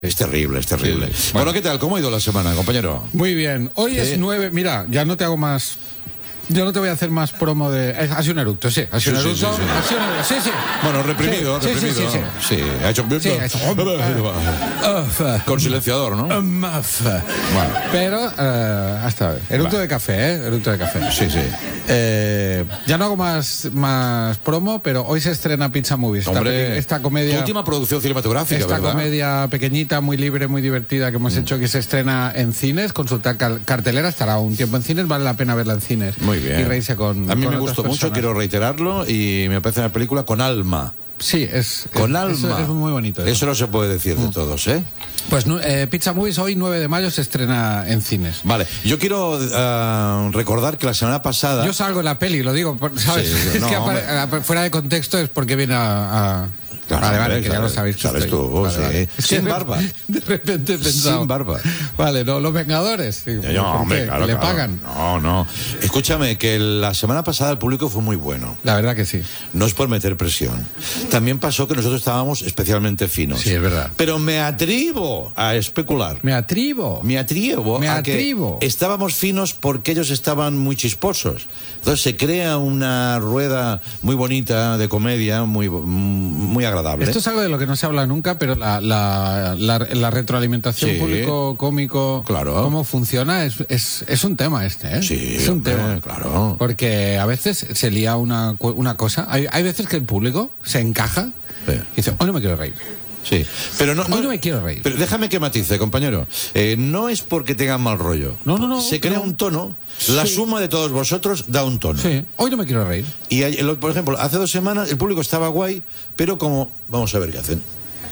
Es terrible, es terrible. Sí. Bueno, ¿qué tal? ¿Cómo ha ido la semana, compañero? Muy bien. Hoy Sí. es 9. Mira, ya no te hago más. Yo no te voy a hacer más promo de. Ha sido un eructo, sí. Ha sido un Sí, sí, eructo. sí, sí. Ha sido un eructo. Sí, sí. Bueno, reprimido, Sí, sí, reprimido. sí, sí. Sí, ha hecho... Sí, ha hecho- Con silenciador, ¿no? Bueno, Pero, hasta eructo Va. de café, ¿eh? Eructo de café. sí, sí. Ya no hago más promo, pero hoy se estrena Pizza Movies. Hombre, Esta tu comedia. última producción cinematográfica, Esta ¿verdad? comedia pequeñita, muy libre, muy divertida que hemos hecho, que se estrena en cines. Consultar cartelera, estará un tiempo en cines, vale la pena verla en cines. Muy bien. Y reírse con. A mí con me otras gustó mucho, personas. quiero reiterarlo, y me parece una película con alma. Sí, es. Con es- alma. Es muy bonito. Eso no se puede decir de todos, ¿eh? Pues Pizza Movies hoy, 9 de mayo, se estrena en cines. Vale, yo quiero recordar que la semana pasada... Yo salgo en la peli, lo digo, ¿sabes? Sí, Es no, que hombre. fuera de contexto es porque viene a. Claro, vale, hombre, que ya lo sabéis. que sabes estoy. tú, Vale, sí. vale. Es que Sin barba. De repente he pensado. Sin barba. Vale, no, los Vengadores. Sí, Yo, ¿por hombre, qué? claro, ¿Le claro. pagan? No. Escúchame, que la semana pasada el público fue muy bueno. La verdad que sí. No es por meter presión. También pasó que nosotros estábamos especialmente finos. Sí, es verdad. Pero me atrevo a especular. Me atrevo. Me atrevo Me a atrevo. que estábamos finos porque ellos estaban muy chisposos. Entonces se crea una rueda muy bonita de comedia, muy agradable. Esto es algo de lo que no se habla nunca, pero la retroalimentación Sí. público-cómico, Claro. cómo funciona, es un tema este, ¿eh? Sí, es un hombre, tema. claro. Porque a veces se lía una cosa. Hay veces que el público se encaja Sí. y dice, hoy no me quiero reír. Sí, pero no, Hoy no me quiero reír. Pero déjame que matice, compañero. No es porque tengan mal rollo. No, Se crea pero- un tono. La Sí. suma de todos vosotros da un tono. Sí, hoy no me quiero reír. Y por ejemplo, hace 2 semanas el público estaba guay, pero como vamos a ver qué hacen.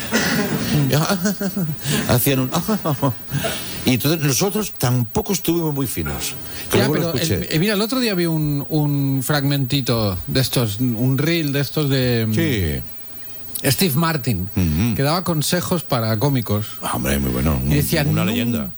Hacían un y entonces nosotros tampoco estuvimos muy finos. Que Ya, luego lo pero escuché. mira, el otro día vi un fragmentito de estos, un reel de estos de Sí. Steve Martin, que daba consejos para cómicos. Hombre, muy bueno. Y decía, Una leyenda.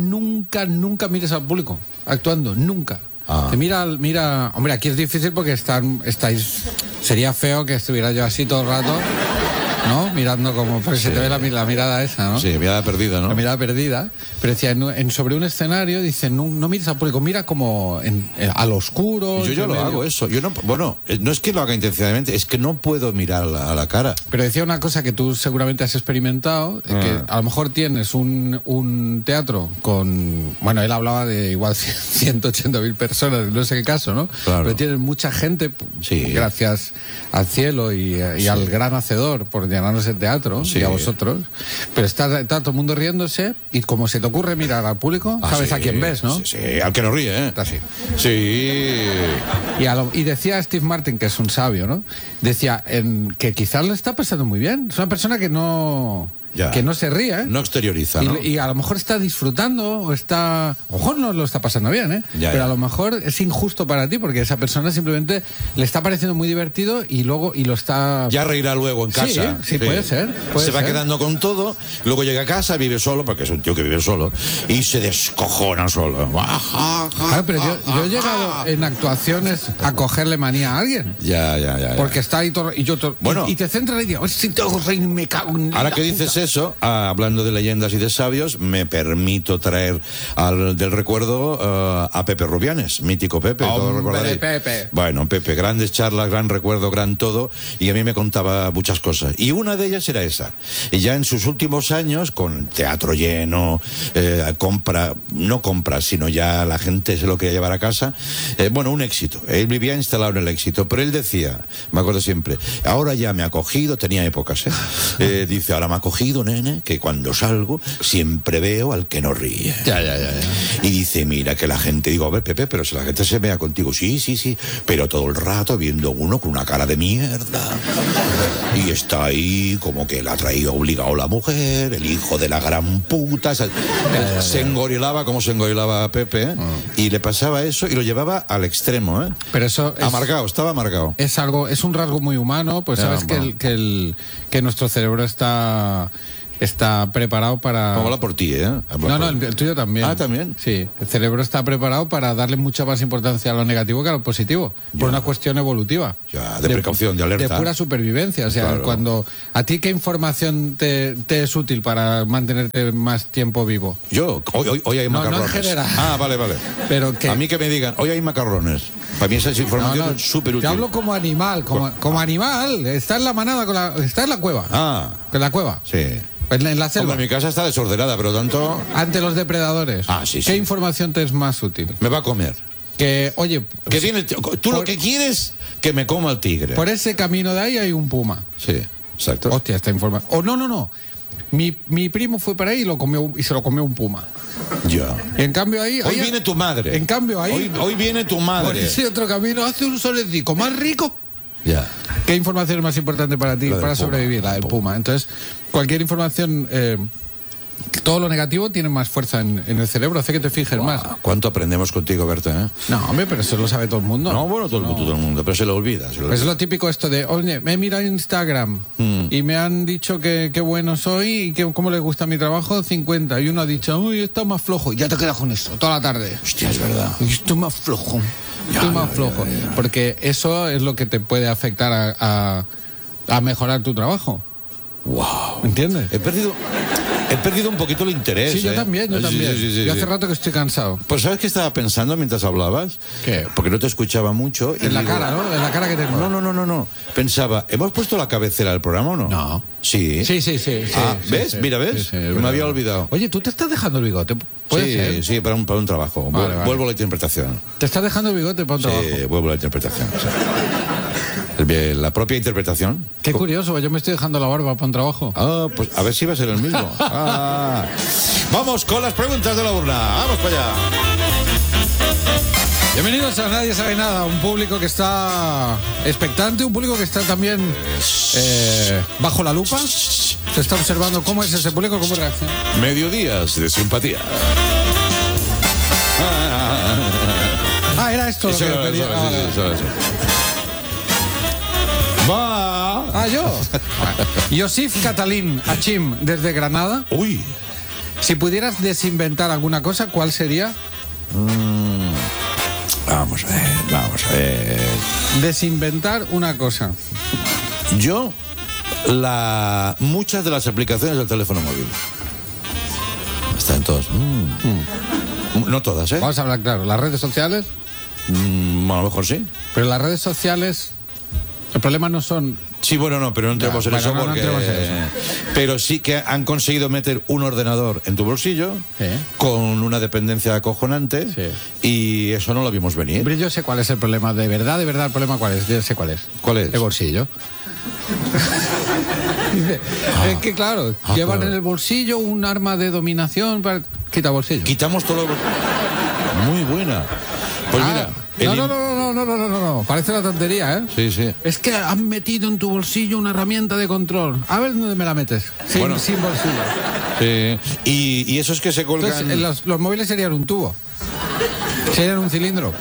nunca mires al público actuando, nunca. Ah. Te mira, hombre, aquí es difícil porque estáis, sería feo que estuviera yo así todo el rato, ¿no? Mirando como, porque se te ve la mirada esa, ¿no? Sí, mirada perdida, ¿no? La mirada perdida. Pero decía, sobre un escenario, dice, no mires al público, mira como al oscuro. Yo en lo medio. hago eso. Yo no, bueno, no es que lo haga intencionadamente, es que no puedo mirar a la cara. Pero decía una cosa que tú seguramente has experimentado, que a lo mejor tienes un teatro con... Bueno, él hablaba de igual 180.000 personas, no es el caso, ¿no? Claro. Pero tienes mucha gente, Sí. gracias al cielo y al gran hacedor por llenarnos el teatro, Sí. y a vosotros. Pero está todo el mundo riéndose y como se te ocurre mirar al público, sabes sí, a quién ves, ¿no? Sí, sí, al que no ríe, ¿eh? Está así. Sí. Y decía Steve Martin, que es un sabio, ¿no? Decía que quizás lo está pasando muy bien. Es una persona que no se ríe, ¿eh? No exterioriza, ¿no? Y a lo mejor está disfrutando o a lo mejor no lo está pasando bien, ¿eh? Ya, pero ya. a lo mejor es injusto para ti porque esa persona simplemente le está pareciendo muy divertido y lo está... Ya reirá luego en Sí, casa. sí, puede ser, puede se va ser. quedando con todo, luego llega a casa, vive solo, porque es un tío que vive solo, y se descojona solo. Claro, pero yo he llegado en actuaciones a cogerle manía a alguien. Ya. Porque está ahí todo, Bueno. y te centras y dices, si tengo que reír, me cago en Ahora la que puta". dices eso, hablando de leyendas y de sabios, me permito traer del recuerdo a Pepe Rubianes, mítico Pepe. todos Hombre, recordaréis. Pepe. Bueno, Pepe, grandes charlas, gran recuerdo, gran todo, y a mí me contaba muchas cosas. Y una de ellas era esa. Y ya en sus últimos años, con teatro lleno, no compra, sino ya la gente se lo quería llevar a casa, bueno, un éxito. Él vivía instalado en el éxito, pero él decía, me acuerdo siempre, ahora ya me ha cogido, tenía épocas, dice, ahora me ha cogido, nene, que cuando salgo siempre veo al que no ríe. Ya. Y dice, mira que la gente, digo, a ver, Pepe, pero si la gente se vea contigo, sí, pero todo el rato viendo uno con una cara de mierda. Y está ahí como que la ha traído obligado la mujer, el hijo de la gran puta. Se engorilaba como se engorilaba a Pepe, ¿eh? Y le pasaba eso y lo llevaba al extremo, ¿eh? Pero eso es, Amargado, estaba amargado. es un rasgo muy humano, pues Ya, sabes bueno. que nuestro cerebro está está preparado para... Habla por ti, ¿eh? No, el tuyo también. Ah, ¿también? Sí, el cerebro está preparado para darle mucha más importancia a lo negativo que a lo positivo, por una cuestión evolutiva. Ya, de precaución, de alerta. De pura supervivencia. O sea, claro. cuando... ¿A ti qué información te es útil para mantenerte más tiempo vivo? Yo, hoy hay macarrones. No en general. Ah, vale. Pero que... A mí que me digan, hoy hay macarrones. Para mí esa información es súper útil. Te hablo como animal, como animal. Está en la manada, está en la cueva. Ah. En la cueva. Sí. En la selva. Hombre, mi casa está desordenada, pero tanto... Ante los depredadores. Ah, sí. ¿Qué información te es más útil? Me va a comer. Que, oye... Que viene, tú lo que quieres, que me coma el tigre. Por ese camino de ahí hay un puma. Sí, exacto. Hostia, esta información... Oh, no. Mi primo fue para ahí y se lo comió un puma. Ya. Y en cambio ahí... Hoy viene tu madre. En cambio ahí... Hoy viene tu madre. Por ese otro camino hace un solecico más rico. Ya. ¿Qué información es más importante para ti, para sobrevivir? La del puma. Entonces, cualquier información, todo lo negativo tiene más fuerza en el cerebro, hace que te fijes más. ¿Cuánto aprendemos contigo, Berta? No, hombre, pero eso lo sabe todo el mundo. No, bueno, todo el mundo, pero se lo olvida. Pues es lo típico esto de, oye, me he mirado Instagram y me han dicho que qué bueno soy y que cómo les gusta mi trabajo, 50. Y uno ha dicho, uy, está más flojo. Y ya te quedas con eso toda la tarde. Hostia, es verdad. Estoy más flojo. Estoy más flojo. Porque eso es lo que te puede afectar a mejorar tu trabajo. Wow. ¿Entiendes? He perdido un poquito el interés. Sí, yo también. Sí. Yo hace rato que estoy cansado. Pues ¿sabes qué estaba pensando mientras hablabas? ¿Qué? Porque no te escuchaba mucho. En la cara, ¿no? En la cara que tengo. No. Pensaba, ¿hemos puesto la cabecera del programa o no? No. Sí. Sí. Ah, ¿ves? Sí. Mira, ¿ves? Sí, me había olvidado. Oye, ¿tú te estás dejando el bigote? ¿Puede ser? Sí, para un trabajo. Vale. Vuelvo a la interpretación. ¿Te estás dejando el bigote para un trabajo? Sí, vuelvo a la interpretación. Sí. La propia interpretación. Qué curioso, yo me estoy dejando la barba para un trabajo. Ah, pues a ver si va a ser el mismo. Vamos con las preguntas de la urna. Vamos para allá. Bienvenidos a Nadie Sabe Nada, un público que está expectante, un público que está también bajo la lupa. Se está observando cómo es ese público, cómo reacciona. Mediodías de simpatía. Era esto lo que pedía. Eso. Va. Yo. Yosif Catalín Achim, desde Granada. Uy. Si pudieras desinventar alguna cosa, ¿cuál sería? Vamos a ver. Desinventar una cosa. Yo, muchas de las aplicaciones del teléfono móvil. Están todas. No todas, ¿eh? Vamos a hablar claro. Las redes sociales. A lo mejor sí. Pero las redes sociales, el problema no son... Sí, bueno, no, pero no entremos en eso porque... entremos en eso. Pero sí que han conseguido meter un ordenador en tu bolsillo con una dependencia acojonante y eso no lo vimos venir. Hombre, yo sé cuál es el problema, de verdad, el problema cuál es, yo sé cuál es. ¿Cuál es? El bolsillo. Es que claro, llevan en el bolsillo un arma de dominación para... Quita bolsillo. Quitamos todo lo... Muy buena. Pues mira... No, parece una tontería, ¿eh? Sí. Es que han metido en tu bolsillo una herramienta de control. A ver dónde me la metes. Sin bolsillo. Sí. Y eso es que se colgan... Entonces, los móviles serían un tubo. Serían un cilindro.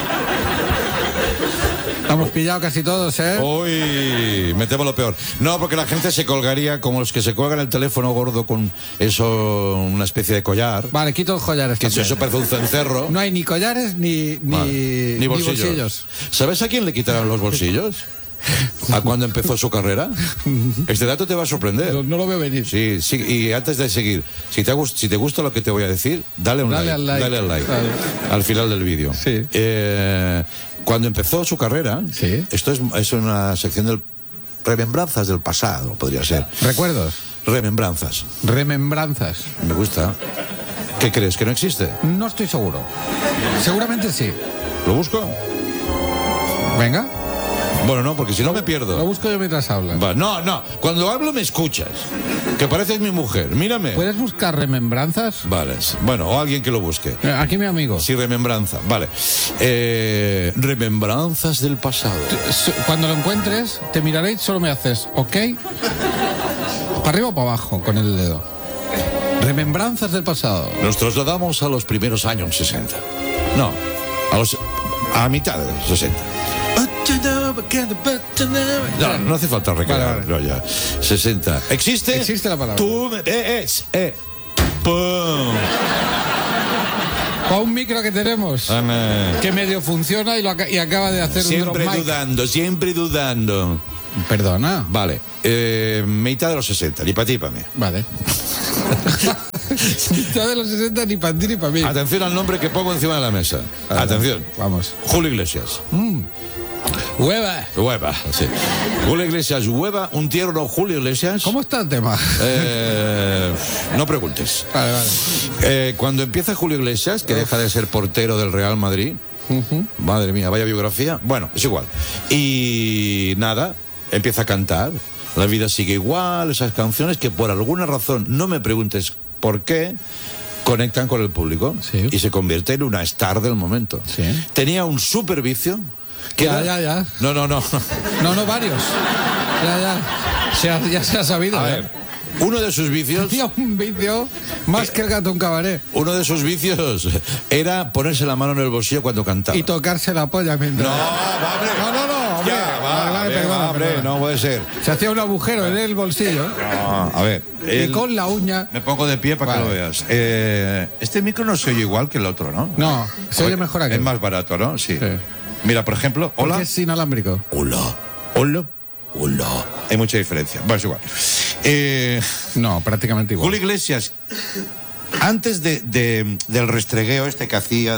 Hemos pillado casi todos, ¿eh? Uy, metemos lo peor. No, porque la gente se colgaría como los que se colgan el teléfono gordo con eso, una especie de collar. Vale, quito los collares. Que eso parece un cencerro. No hay ni collares ni bolsillos. ¿Sabes a quién le quitaron los bolsillos? ¿A cuándo empezó su carrera? Este dato te va a sorprender. No lo veo venir. Sí, y antes de seguir, si te gusta lo que te voy a decir, dale al like. Al final del vídeo. Sí. Cuando empezó su carrera, sí. Esto es una sección de remembranzas del pasado, podría ser. ¿Recuerdos? Remembranzas. Me gusta. ¿Qué crees? ¿Que no existe? No estoy seguro. Seguramente sí. ¿Lo busco? Venga. Bueno, no, porque si no me pierdo. Lo busco yo mientras hablas. No. Cuando hablo me escuchas. Que pareces mi mujer. Mírame. ¿Puedes buscar remembranzas? Vale. Bueno, o alguien que lo busque. Aquí mi amigo. Sí, remembranza. Vale. Remembranzas del pasado. Cuando lo encuentres, te miraré y solo me haces, ¿ok? ¿Para arriba o para abajo con el dedo? Remembranzas del pasado. Nos trasladamos a los primeros años 60. No, a mitad de los 60. No hace falta recrear. Vale. No, ya. 60. ¿Existe? Existe la palabra. Tú ¡Pum! Pa' un micro que tenemos, que medio funciona y acaba de hacer Siempre un drop mic. siempre dudando. Perdona. Vale. Mitad de los 60, ni para ti, para mí. Vale. Mitad de los 60 ni para ti ni para mí. Atención al nombre que pongo encima de la mesa. Atención. Vamos. Julio Iglesias. Hueva. Hueva, sí. Julio Iglesias, Hueva, un tierno Julio Iglesias. ¿Cómo está el tema? No preguntes. Vale. Cuando empieza Julio Iglesias, que deja de ser portero del Real Madrid, madre mía, vaya biografía. Bueno, es igual. Y nada, empieza a cantar. La vida sigue igual, esas canciones que por alguna razón, no me preguntes por qué, conectan con el público. Sí. Y se convierte en una star del momento. Sí. Tenía un super vicio. Ya. No. No, varios. Ya se ha sabido. A ver, uno de sus vicios. Tenía un vicio más que el gato en cabaret. Uno de sus vicios era ponerse la mano en el bolsillo cuando cantaba. Y tocarse la polla mientras. No, hombre. No, hombre. Ya, Vale, perdona. no puede ser. Se hacía un agujero en el bolsillo. No, a ver. Y con la uña. Me pongo de pie para que lo veas. Este micro no se oye igual que el otro, ¿no? No, se oye mejor aquí. Es más barato, ¿no? Sí. Mira, por ejemplo, hola. Porque es inalámbrico. Hola. Hay mucha diferencia. Bueno, es igual. No, prácticamente igual. Julio Iglesias, antes del restregueo este que hacía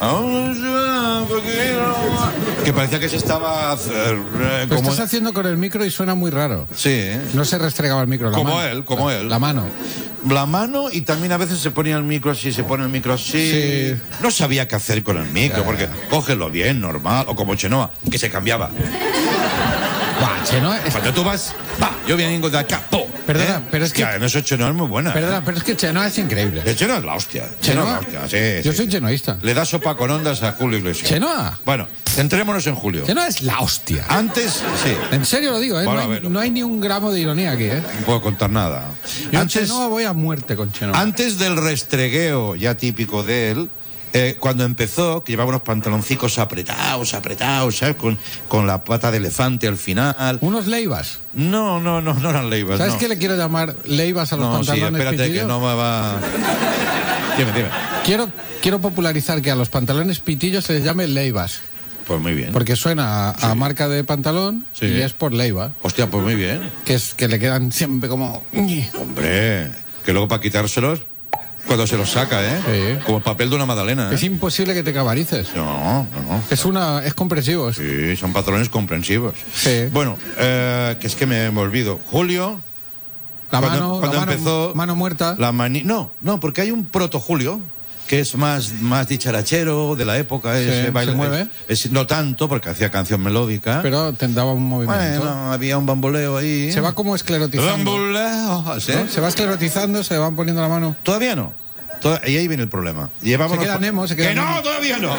que parecía que se estaba Lo estás haciendo con el micro y suena muy raro. Sí, No se restregaba el micro, como él. La mano. La mano, y también a veces se ponía el micro así, se pone el micro así. Sí. No sabía qué hacer con el micro, porque cógelo bien, normal, o como Chenoa, que se cambiaba. Chenoa es... Cuando tú vas, yo vengo de acá, ¡pum! Perdona, pero es que... Eso Chenoa es muy buena. Perdona, pero es que Chenoa es increíble. Chenoa es la hostia. ¿Chenoa? Sí. Yo soy chenoísta. Le da sopa con ondas a Julio Iglesias. ¿Chenoa? Bueno, centrémonos en Julio. Chenoa es la hostia. Antes, sí. En serio lo digo, ¿eh? Bueno, No hay ni un gramo de ironía aquí, ¿eh? No puedo contar nada. Yo Chenoa voy a muerte con Chenoa. Antes del restregueo ya típico de él, cuando empezó, que llevaba unos pantaloncicos apretados, ¿sabes? Con la pata de elefante al final. Unos leivas. No eran leivas. ¿Sabes no. qué le quiero llamar leivas a los pantalones espérate, pitillos? que no me va... Dime. Quiero popularizar que a los pantalones pitillos se les llame leivas. Pues muy bien. Porque suena a marca de pantalón Sí. y es por leiva. Hostia, pues muy bien. Que es que le quedan siempre como... Hombre, que luego para quitárselos, cuando se los saca, Sí. Como el papel de una magdalena, Es imposible que te cabarices. No. Es comprensivo. Sí, son patrones comprensivos. Sí. Bueno, que es que me olvido. Julio... Cuando empezó mano muerta. No, porque hay un proto Julio que es más dicharachero de la época. ¿Se mueve? No tanto, porque hacía canción melódica. Pero te daba un movimiento. Bueno, había un bamboleo ahí. Se va como esclerotizando. Bamboleo, ¿sí? ¿No? Se va esclerotizando, se le van poniendo la mano. Todavía no. Y ahí viene el problema. Se queda Nemo. ¡Que no, todavía no!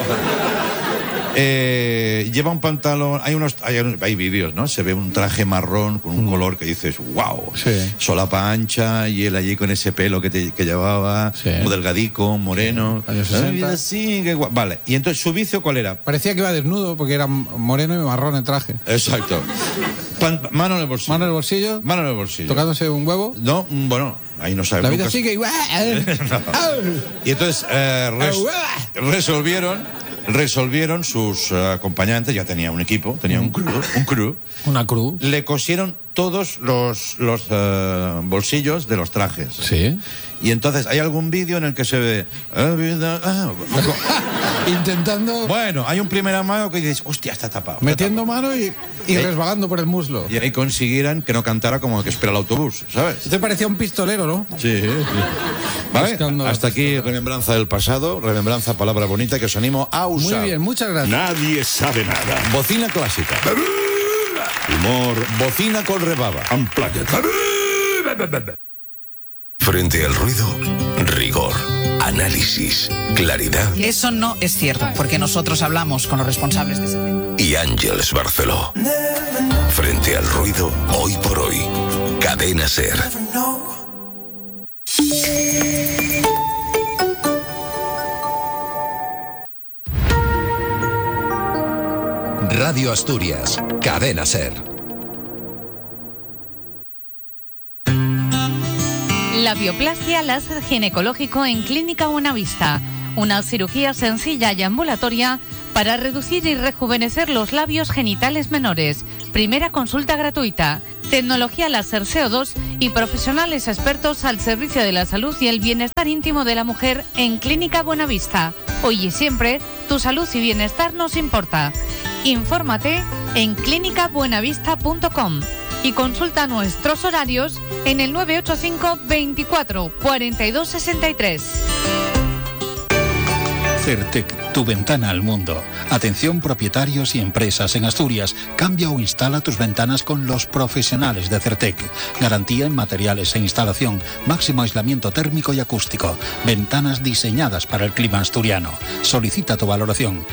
Lleva un pantalón, hay vídeos, ¿no? Se ve un traje marrón con un color que dices, wow, Sí. solapa ancha, y él allí con ese pelo que llevaba, Sí. muy delgadico, moreno. Años 60. Así, vale, y entonces su vicio, ¿cuál era? Parecía que iba desnudo porque era moreno y marrón el traje. Exacto. Mano en el bolsillo. Mano en el bolsillo, Mano en el bolsillo. tocándose un huevo. No, bueno, ahí no sabemos. La vida sigue igual. Y entonces resolvieron sus acompañantes, ya tenía un equipo, tenía un crew. Una cruz. Le cosieron todos los bolsillos de los trajes. Sí. Y entonces hay algún vídeo en el que se ve... Intentando... Bueno, hay un primer amago que dices, hostia, está tapado. Metiendo mano y resbalando por el muslo. Y ahí consiguieran que no cantara como que espera el autobús, ¿sabes? Te parecía un pistolero, ¿no? Sí. ¿Vale? Buscando Hasta la aquí remembranza del pasado, remembranza, palabra bonita que os animo a usar. Muy bien, muchas gracias. Nadie sabe nada. Bocina clásica. Humor, bocina con rebaba. Unplugged. Frente al ruido, rigor, análisis, claridad Eso no es cierto, porque nosotros hablamos con los responsables de ese tema. y Ángeles Barceló. Frente al ruido, hoy por hoy. Cadena Ser. Radio Asturias, Cadena SER. La bioplastia láser ginecológico en Clínica Buenavista. Una cirugía sencilla y ambulatoria para reducir y rejuvenecer los labios genitales menores. Primera consulta gratuita. Tecnología láser CO2 y profesionales expertos al servicio de la salud y el bienestar íntimo de la mujer en Clínica Buenavista. Hoy y siempre, tu salud y bienestar nos importa. Infórmate en clínicabuenavista.com y consulta nuestros horarios en el 985 24 42 63. Certec, tu ventana al mundo. Atención propietarios y empresas en Asturias. Cambia o instala tus ventanas con los profesionales de Certec. Garantía en materiales e instalación. Máximo aislamiento térmico y acústico. Ventanas diseñadas para el clima asturiano. Solicita tu valoración.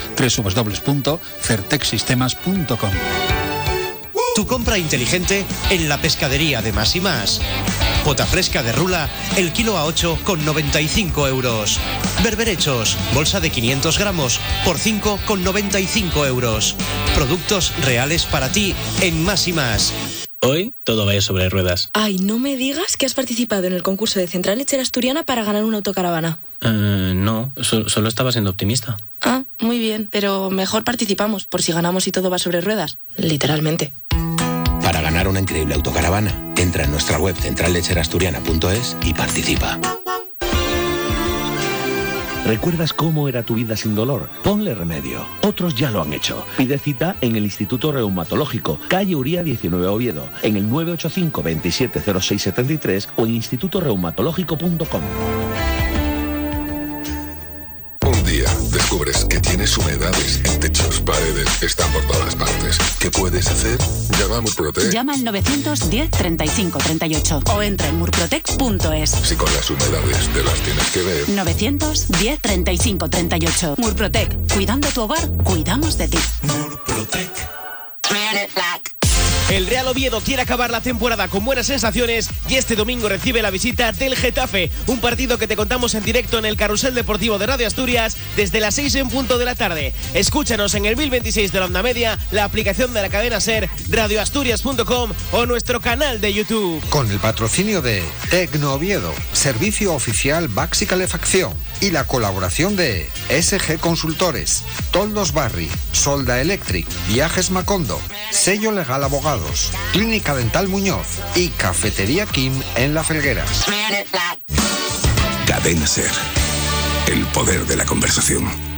www.certecsistemas.com. Tu compra inteligente en la pescadería de Más y Más. Pota fresca de rula, el kilo a 8,95 €. Berberechos, bolsa de 500 gramos, por 5,95 €. Productos reales para ti en Más y Más. Hoy todo va a ir sobre ruedas. Ay, no me digas que has participado en el concurso de Central Lechera Asturiana para ganar una autocaravana. No, solo estaba siendo optimista. Ah, muy bien, pero mejor participamos, por si ganamos y todo va sobre ruedas. Literalmente. Para ganar una increíble autocaravana, entra en nuestra web centrallecherasturiana.es y participa. ¿Recuerdas cómo era tu vida sin dolor? Ponle remedio. Otros ya lo han hecho. Pide cita en el Instituto Reumatológico, calle Uría 19 Oviedo, en el 985 27 06 73 o en institutoreumatológico.com. Un día descubres que tienes humedades en techos, paredes, están por todas partes. ¿Qué puedes hacer? Llama a Murprotec. Llama al 910 35 38 o entra en murprotec.es. Si con las humedades te las tienes que ver. 910 35 38. Murprotec. Cuidando tu hogar, cuidamos de ti. Murprotec. El Real Oviedo quiere acabar la temporada con buenas sensaciones y este domingo recibe la visita del Getafe, un partido que te contamos en directo en el Carrusel Deportivo de Radio Asturias desde las 6 en punto de la tarde. Escúchanos en el 1026 de la onda media, la aplicación de la cadena SER, radioasturias.com o nuestro canal de YouTube. Con el patrocinio de Tecno Oviedo, servicio oficial Baxi Calefacción y la colaboración de SG Consultores, Toldos Barri, Solda Electric, Viajes Macondo, Sello Legal Abogado, Clínica Dental Muñoz y Cafetería Kim en La Felguera. Cadena SER. El poder de la conversación.